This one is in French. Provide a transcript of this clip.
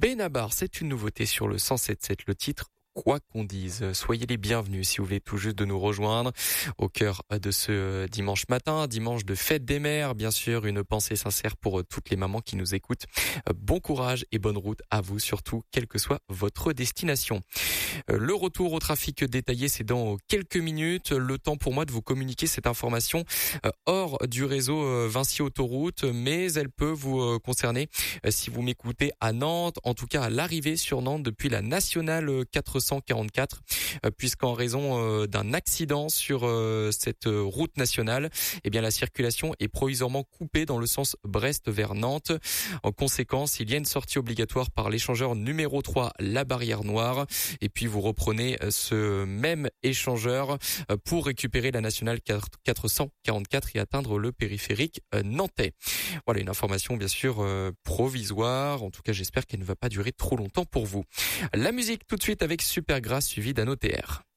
Benabar, c'est une nouveauté sur le 107.7, le titre Quoi qu'on dise. Soyez les bienvenus si vous voulez tout juste de nous rejoindre au cœur de ce dimanche matin, dimanche de fête des mères. Bien sûr, une pensée sincère pour toutes les mamans qui nous écoutent. Bon courage et bonne route à vous surtout, quelle que soit votre destination. Le retour au trafic détaillé, c'est dans quelques minutes. Le temps pour moi de vous communiquer cette information hors du réseau Vinci Autoroute, mais elle peut vous concerner si vous m'écoutez à Nantes, en tout cas à l'arrivée sur Nantes depuis la nationale 444, puisqu'en raison d'un accident sur cette route nationale, eh bien la circulation est provisoirement coupée dans le sens Brest vers Nantes. En conséquence, il y a une sortie obligatoire par l'échangeur numéro 3, la barrière noire, et puis vous reprenez ce même échangeur pour récupérer la nationale 444 et atteindre le périphérique nantais. Voilà, une information bien sûr provisoire, en tout cas j'espère qu'elle ne va pas durer trop longtemps pour vous. La musique tout de suite avec Supergrass suivi d'Anno TR.